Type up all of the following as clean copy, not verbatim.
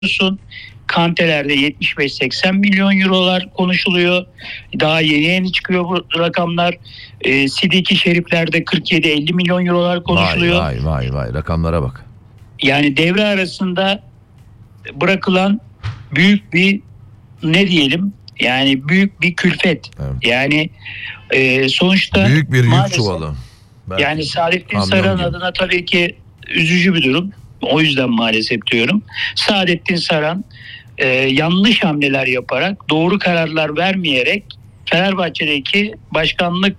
Kanteler'de 75-80 milyon eurolar konuşuluyor. Daha yeni çıkıyor bu rakamlar. Sidiki Şerifler'de 47-50 milyon eurolar konuşuluyor. Vay rakamlara bak. Yani devre arasında bırakılan büyük bir büyük bir külfet. Evet. Yani sonuçta büyük bir yük çuvalı. Yani Saadettin Saran adına tabii ki üzücü bir durum. O yüzden maalesef diyorum. Saadettin Saran yanlış hamleler yaparak, doğru kararlar vermeyerek Fenerbahçe'deki başkanlık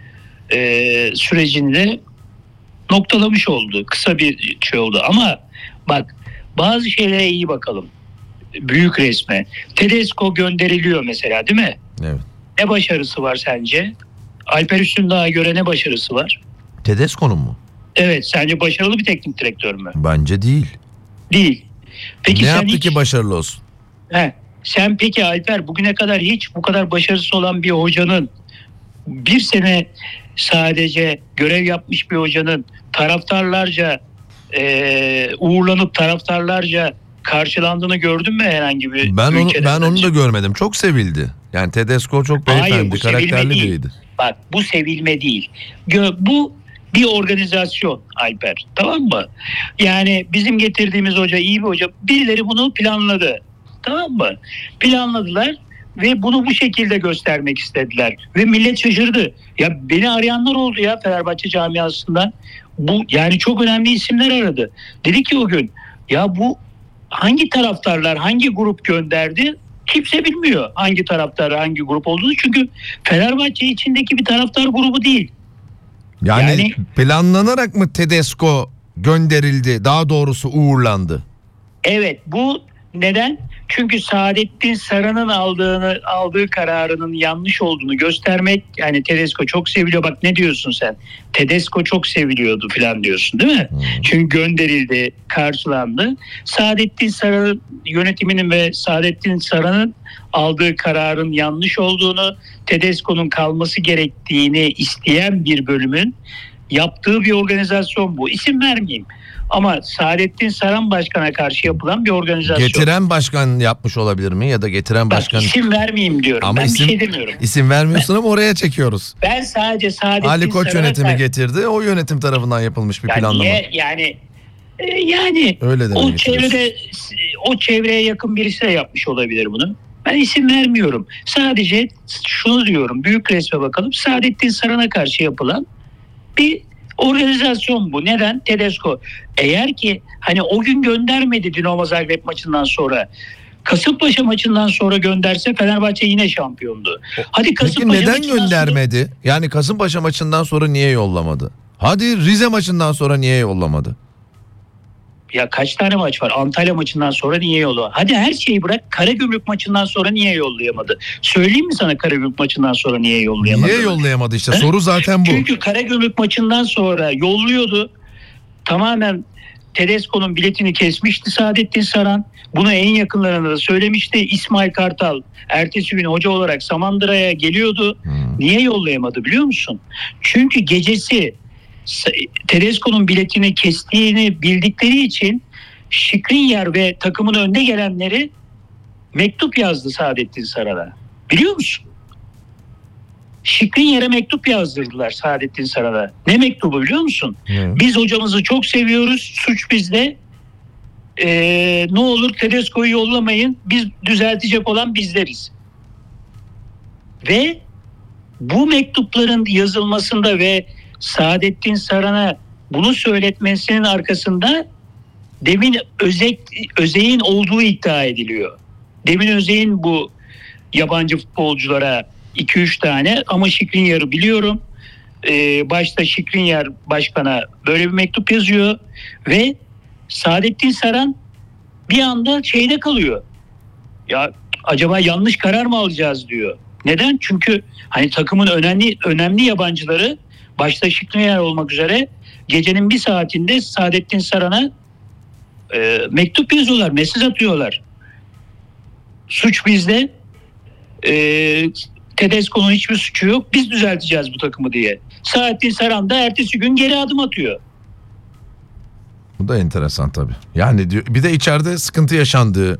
sürecini de noktalamış oldu. Kısa bir şey oldu. Ama bak, bazı şeylere iyi bakalım. Büyük resme. Tedesco gönderiliyor mesela, değil mi? Evet. Ne başarısı var sence? Alper Üstündağ'a göre ne başarısı var? Tedesco'nun mu? Evet. Sence başarılı bir teknik direktör mü? Bence değil. Değil. Peki ne yaptı ki başarılı olsun? Sen peki Alper, bugüne kadar hiç bu kadar başarısız olan bir hocanın, bir sene sadece görev yapmış bir hocanın taraftarlarca uğurlanıp taraftarlarca karşılandığını gördün mü herhangi bir ülkede? Ben onu da görmedim. Çok sevildi. Yani Tedesco çok beyefendi, karakterli biriydi. Bak, bu sevilme değil. Bu bir organizasyon Alper. Tamam mı? Yani bizim getirdiğimiz hoca iyi bir hoca. Birileri bunu planladı. Tamam mı? Planladılar ve bunu bu şekilde göstermek istediler. Ve millet şaşırdı. Ya beni arayanlar oldu ya Fenerbahçe camiasından. Bu yani çok önemli isimler aradı. Dedi ki o gün, ya bu hangi taraftarlar, hangi grup gönderdi? Kimse bilmiyor hangi taraftar, hangi grup olduğunu. Çünkü Fenerbahçe içindeki bir taraftar grubu değil. Yani planlanarak mı Tedesco gönderildi? Daha doğrusu uğurlandı. Evet, bu neden? Çünkü Saadettin Saran'ın aldığı kararının yanlış olduğunu göstermek. Yani Tedesco çok seviliyor. Bak ne diyorsun sen? Tedesco çok seviliyordu falan diyorsun, değil mi? Çünkü gönderildi, karşılandı. Saadettin Saran yönetiminin ve Saadettin Saran'ın aldığı kararın yanlış olduğunu, Tedesco'nun kalması gerektiğini isteyen bir bölümün yaptığı bir organizasyon bu. İsim vermeyeyim. Ama Saadettin Saran Başkan'a karşı yapılan bir organizasyon. Getiren başkan yapmış olabilir mi? Ya da getiren başkan... İsim vermeyeyim diyorum. Ama ben bir şey demiyorum. İsim vermiyorsun ama oraya çekiyoruz. Ben sadece Saadettin Ali Koç yönetimi getirdi. O yönetim tarafından yapılmış bir planlama. Yani öyle o çevreye yakın birisi de yapmış olabilir bunu. Ben isim vermiyorum. Sadece şunu diyorum. Büyük resme bakalım. Saadettin Saran'a karşı yapılan bir organizasyon bu. Neden? Tedesco. Eğer ki hani o gün göndermedi Dinamo Zagreb maçından sonra, Kasımpaşa maçından sonra gönderse Fenerbahçe yine şampiyondu. Peki neden göndermedi? Yani Kasımpaşa maçından sonra niye yollamadı? Hadi Rize maçından sonra niye yollamadı? Ya kaç tane maç var? Antalya maçından sonra niye yollamadı? Hadi her şeyi bırak. Karagümrük maçından sonra niye yollayamadı? Söyleyeyim mi sana Karagümrük maçından sonra niye yollayamadı? Niye yollayamadı işte? Soru zaten bu. Çünkü Karagümrük maçından sonra yolluyordu. Tamamen Tedesco'nun biletini kesmişti Saadettin Saran. Bunu en yakınlarına da söylemişti. İsmail Kartal ertesi gün hoca olarak Samandıra'ya geliyordu. Niye yollayamadı biliyor musun? Çünkü gecesi Tedesco'nun biletini kestiğini bildikleri için Skriniar ve takımın önde gelenleri mektup yazdı Saadettin Saran'a. Biliyor musun? Skriniar'a mektup yazdırdılar Saadettin Saran'a. Ne mektubu biliyor musun? Biz hocamızı çok seviyoruz. Suç bizde. Ne olur Tedesco'yu yollamayın. Biz düzeltecek olan bizleriz. Ve bu mektupların yazılmasında ve Saadettin Saran'a bunu söyletmesinin arkasında Demin Özey'in olduğu iddia ediliyor. Demin Özey'in bu yabancı futbolculara 2-3 tane, ama Skriniar'ı biliyorum. Başta Skriniar başkana böyle bir mektup yazıyor ve Saadettin Saran bir anda şeyde kalıyor. Ya acaba yanlış karar mı alacağız diyor. Neden? Çünkü hani takımın önemli yabancıları, başta Skriniar olmak üzere, gecenin bir saatinde Saadettin Saran'a mektup yazıyorlar, mesaj atıyorlar. Suç bizde. Tedesco'nun hiçbir suçu yok. Biz düzelteceğiz bu takımı diye. Saadettin Saran da ertesi gün geri adım atıyor. Bu da enteresan tabii. Yani bir de içeride sıkıntı yaşandığı